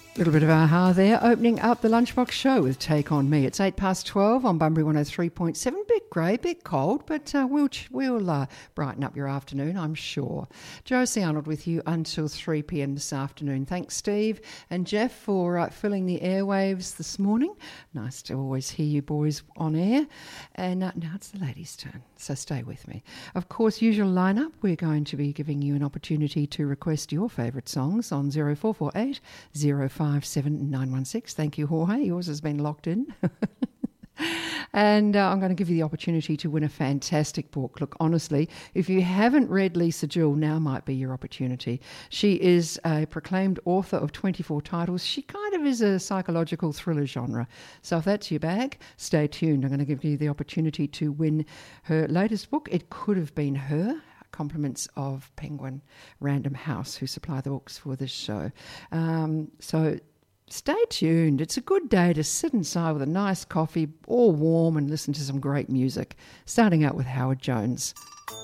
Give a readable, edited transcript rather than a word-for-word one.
Little bit of aha there, opening up the Lunchbox Show with Take On Me. It's 12 on Bunbury 103.7. Bit grey, bit cold, but we'll brighten up your afternoon, I'm sure. Josie Arnold with you until 3 p.m. this afternoon. Thanks, Steve and Jeff, for filling the airwaves this morning. Nice to always hear you boys on air. And now it's the ladies' turn, so stay with me. Of course, usual lineup, we're going to be giving you an opportunity to request your favourite songs on 0448 057916. Thank you, Jorge. Yours has been locked in. And I'm going to give you the opportunity to win a fantastic book. Look, honestly, if you haven't read Lisa Jewell, now might be your opportunity. She is a proclaimed author of 24 titles. She kind of is a psychological thriller genre. So if that's your bag, stay tuned. I'm going to give you the opportunity to win her latest book. It could have been her. Compliments of Penguin Random House, who supply the books for this show. So stay tuned. It's a good day to sit inside with a nice coffee, all warm, and listen to some great music. Starting out with Howard Jones.